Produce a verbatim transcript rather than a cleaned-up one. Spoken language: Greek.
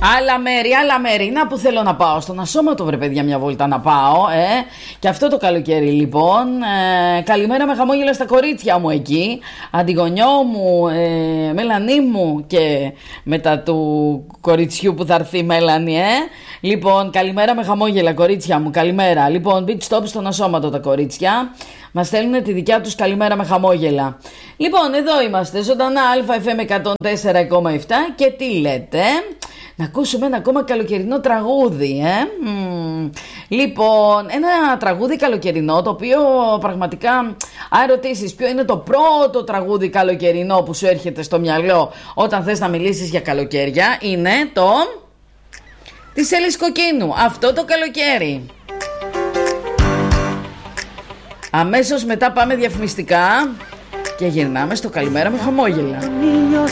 Άλλα μέρη, άλλα μέρη. Να που θέλω να πάω. Στον Ασώματο, βρε παιδιά, μια βόλτα να πάω. Ε. Και αυτό το καλοκαίρι, λοιπόν. Ε, καλημέρα με χαμόγελα στα κορίτσια μου εκεί. Αντιγονιό μου, ε, Μελανή μου και μετά του κοριτσιού που θα έρθει Μέλανη, ε. Λοιπόν, καλημέρα με χαμόγελα, κορίτσια μου. Καλημέρα. Λοιπόν, beach stop στον Ασώματο τα κορίτσια. Μας στέλνουν τη δικιά τους καλημέρα με χαμόγελα. Λοιπόν, εδώ είμαστε, ζωντανά Α Εφ Εμ εκατόν τέσσερα κόμμα επτά. Και τι λέτε? Να ακούσουμε ένα ακόμα καλοκαιρινό τραγούδι, ε? Mm. Λοιπόν, ένα τραγούδι καλοκαιρινό, το οποίο πραγματικά, αν ρωτήσεις ποιο είναι το πρώτο τραγούδι καλοκαιρινό που σου έρχεται στο μυαλό όταν θες να μιλήσεις για καλοκαίρια, είναι το της Έλης Κοκκίνου, αυτό το καλοκαίρι. Αμέσως μετά πάμε διαφημιστικά και γυρνάμε στο καλημέρα με χαμόγελα. Ο ήλιος